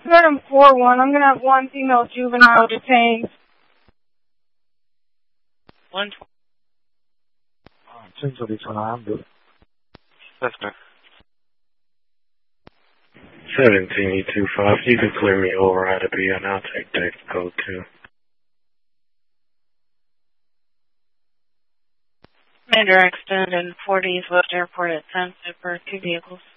Madam 4-1, I'm going to have one female juvenile detained. 120. centrally 전화한 듯. That's good. 17E25, you can clear me over out of B and I'll take deck code 2. Commander Extend and 40's left airport at San Super, 2 vehicles.